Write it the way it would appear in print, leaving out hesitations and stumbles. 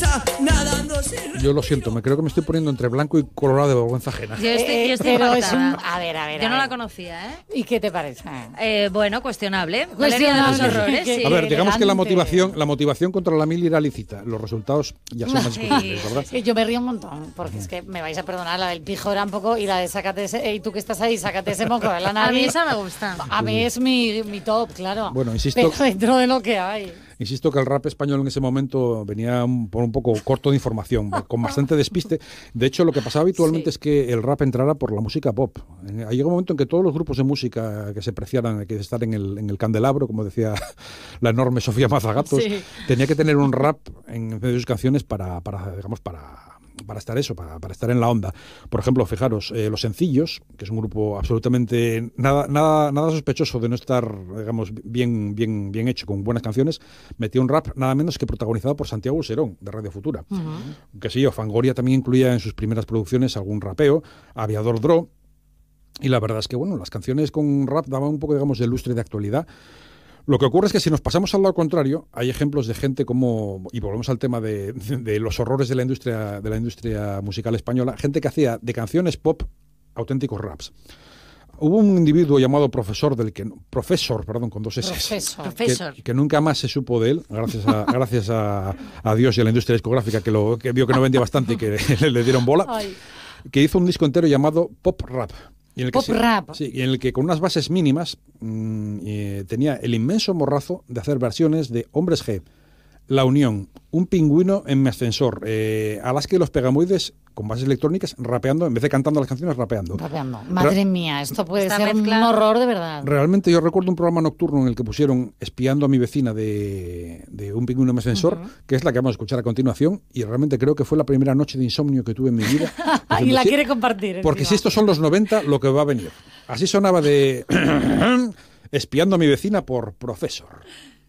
está nadando sin... Yo lo siento, me creo que me estoy poniendo entre blanco y colorado de vergüenza ajena. Yo estoy pero es un... impactada. A ver. Yo no la conocía, ¿eh? ¿Y qué te parece? Bueno, cuestionable. Cuestionable. Valeria de los horrores, Que- sí. A ver, digamos que elegante. la motivación contra la mili era lícita. Los resultados ya son más Sí. discutibles, ¿verdad? Sí, yo me río un montón, porque es que me vais a perdonar, la del pijo era un poco, y la de sácate ese, y tú que estás ahí, sácate ese moco de la A nariz. mí esa me gusta. A mí es mi top, claro. Bueno, insisto- Pero dentro de lo que hay. Insisto que el rap español en ese momento venía por un poco corto de información, con bastante despiste. De hecho, lo que pasaba habitualmente es que el rap entrara por la música pop. Llega un momento en que todos los grupos de música que se preciaran, que estar en el candelabro, como decía la enorme Sofía Mazagatos, Sí. tenía que tener un rap en medio de sus canciones para estar eso, para estar en la onda. Por ejemplo, fijaros, Los Sencillos, que es un grupo absolutamente nada sospechoso de no estar, digamos, bien hecho, con buenas canciones, metió un rap nada menos que protagonizado por Santiago Userón, de Radio Futura. Que sí, Fangoria también incluía en sus primeras producciones algún rapeo, Aviador Dro, y la verdad es que, bueno, las canciones con rap daban un poco, digamos, de lustre de actualidad. Lo que ocurre es que si nos pasamos al lado contrario, hay ejemplos de gente como, y volvemos al tema de los horrores de la industria musical española, gente que hacía de canciones pop auténticos raps. Hubo un individuo llamado Profesor, con dos S, Profesor. que nunca más se supo de él, gracias a Dios y a la industria discográfica que vio que no vendía bastante y que le dieron bola, Ay. que hizo un disco entero llamado Pop Rap. Y en el que Rap. Sí, y en el que con unas bases mínimas tenía el inmenso morrazo de hacer versiones de Hombres G, La Unión, Un pingüino en mi ascensor, Alaska y los Pegamoides con bases electrónicas, rapeando, en vez de cantando las canciones, rapeando. Madre mía, esto puede Esta ser mezcla- un horror de verdad. Realmente yo recuerdo un programa nocturno en el que pusieron Espiando a mi vecina de Un pingüino en mi ascensor, que es la que vamos a escuchar a continuación, y realmente creo que fue la primera noche de insomnio que tuve en mi vida. Y Diciendo, la "Sí, quiere compartir. porque encima. si estos son los 90, lo que va a venir". Así sonaba de Espiando a mi vecina por Profesor.